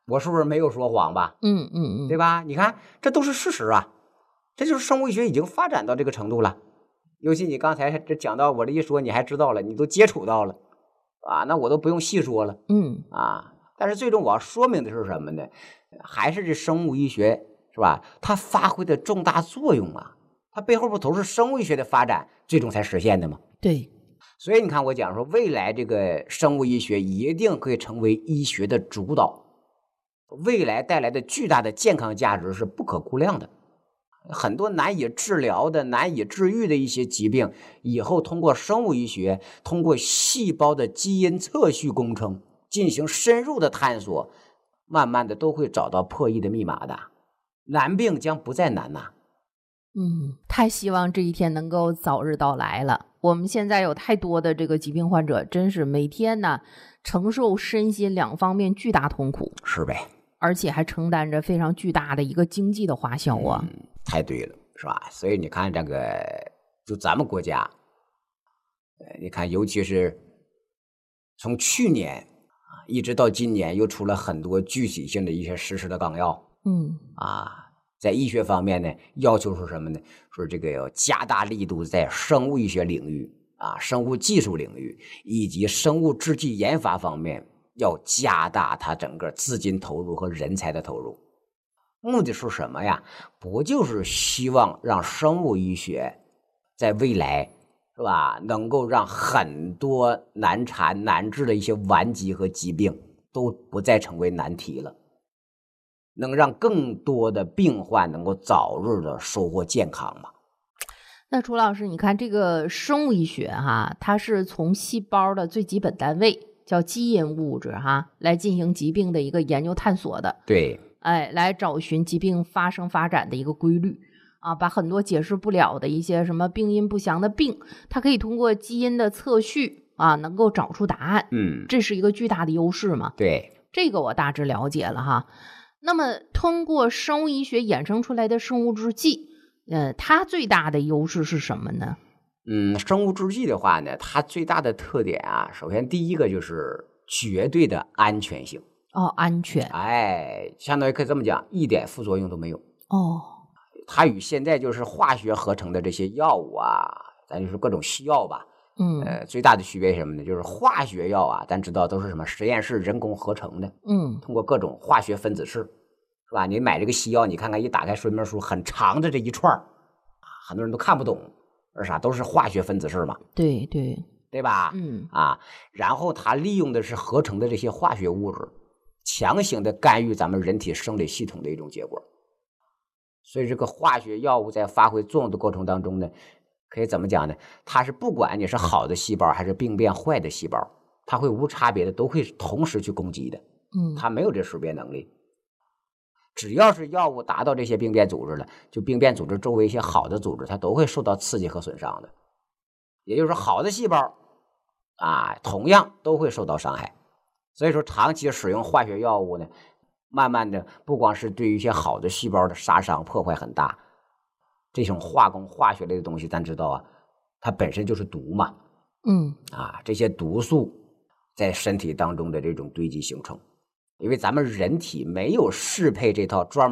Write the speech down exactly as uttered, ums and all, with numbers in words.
我是不是没有说谎吧？ 嗯嗯嗯， 对吧？你看，这都是事实啊，这就是生物医学已经发展到这个程度了。尤其你刚才这讲到我这一说，你还知道了，你都接触到了啊，那我都不用细说了。 嗯啊，但是最终我要说明的是什么呢？还是这生物医学是吧？它发挥的重大作用啊，它背后不都是生物医学的发展最终才实现的吗？ 对， 所以你看，我讲说，未来这个生物医学一定会成为医学的主导，未来带来的巨大的健康价值是不可估量的。很多难以治疗的、难以治愈的一些疾病，以后通过生物医学，通过细胞的基因测序工程进行深入的探索，慢慢的都会找到破译的密码的。难病将不再难呐。 嗯，太希望这一天能够早日到来了。我们现在有太多的这个疾病患者，真是每天呢承受身心两方面巨大痛苦， 是呗？ 而且还承担着非常巨大的一个经济的花销啊。 嗯，太对了，是吧？所以你看这个，就咱们国家，呃，你看，尤其是从去年啊一直到今年，又出了很多具体性的一些实施的纲要。 嗯啊，在医学方面呢，要求是什么呢？说这个要加大力度在生物医学领域啊、生物技术领域以及生物制剂研发方面，要加大它整个资金投入和人才的投入。目的是什么呀？不就是希望让生物医学在未来是吧，能够让很多难缠难治的一些顽疾和疾病都不再成为难题了，能让更多的病患能够早日的收获健康嘛？ 那楚老师，你看这个生物医学哈，它是从细胞的最基本单位叫基因物质哈，来进行疾病的一个研究探索的。 对， 哎，来找寻疾病发生发展的一个规律啊，把很多解释不了的一些什么病因不详的病，它可以通过基因的测序啊，能够找出答案。 嗯， 这是一个巨大的优势嘛？ 对， 这个我大致了解了哈。那么，通过生物医学衍生出来的生物制剂，呃，它最大的优势是什么呢？ 嗯，生物制剂的话呢，它最大的特点啊，首先第一个就是绝对的安全性。 哦，安全。 哎，相当于可以这么讲，一点副作用都没有。 哦， 它与现在就是化学合成的这些药物啊，咱就说各种西药吧， 嗯呃，最大的区别是什么呢？就是化学药啊，咱知道都是什么实验室人工合成的， 嗯， 通过各种化学分子式，是吧？你买这个西药，你看看一打开说明书，很长的这一串儿，很多人都看不懂，而啥都是化学分子式嘛， 对对， 对吧？ 嗯啊，然后它利用的是合成的这些化学物质，强行的干预咱们人体生理系统的一种结果。所以这个化学药物在发挥作用的过程当中呢，可以怎么讲呢？它是不管你是好的细胞还是病变坏的细胞，它会无差别的都会同时去攻击的。 嗯， 它没有这识别能力。只要是药物达到这些病变组织了，就病变组织周围一些好的组织，它都会受到刺激和损伤的。也就是说，好的细胞啊，同样都会受到伤害。所以说，长期使用化学药物呢，慢慢的不光是对于一些好的细胞的杀伤破坏很大，这种化工化学类的东西，咱知道啊，它本身就是毒嘛， 嗯啊，这些毒素在身体当中的这种堆积形成，因为咱们人体没有适配这套专门